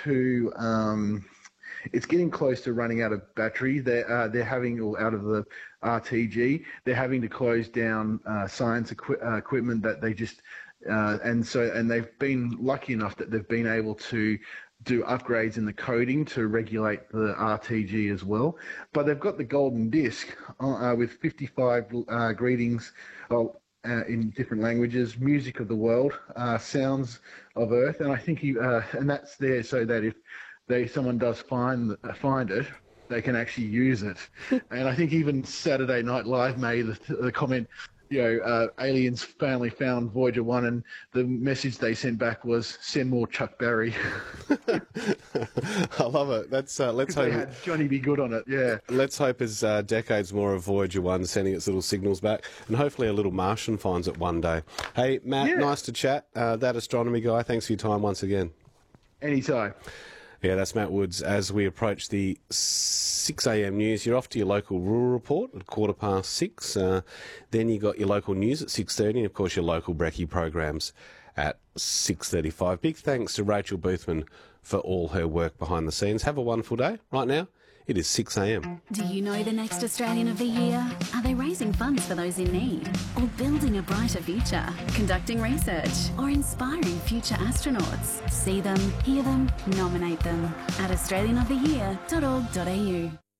to it's getting close to running out of battery. They're having, or out of the RTG, they're having to close down science equipment that they just and they've been lucky enough that they've been able to do upgrades in the coding to regulate the RTG as well. But they've got the golden disc with 55 greetings in different languages, music of the world, sounds of Earth, and I think and that's there so that if someone does find it, they can actually use it. And I think even Saturday Night Live made the comment, aliens finally found Voyager 1, and the message they sent back was, send more Chuck Berry. I love it. Let's hope they had Johnny B. Good on it, yeah. Let's hope there's decades more of Voyager 1 sending its little signals back, and hopefully a little Martian finds it one day. Hey, Matt, Nice to chat. That astronomy guy, thanks for your time once again. Anytime. Yeah, that's Matt Woods. As we approach the 6 a.m. news, you're off to your local rural report at 6:15. Then you got your local news at 6:30, and of course your local brekkie programs at 6:35. Big thanks to Rachel Boothman for all her work behind the scenes. Have a wonderful day. Right now, it is 6 a.m. Do you know the next Australian of the Year? Are they raising funds for those in need? Or building a brighter future? Conducting research? Or inspiring future astronauts? See them, hear them, nominate them at australianoftheyear.org.au.